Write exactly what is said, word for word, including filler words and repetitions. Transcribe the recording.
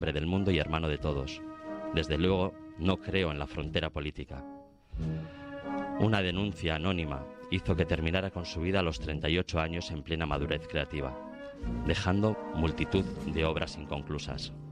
hombre del mundo y hermano de todos. Desde luego, no creo en la frontera política. Una denuncia anónima hizo que terminara con su vida a los treinta y ocho años en plena madurez creativa, dejando multitud de obras inconclusas.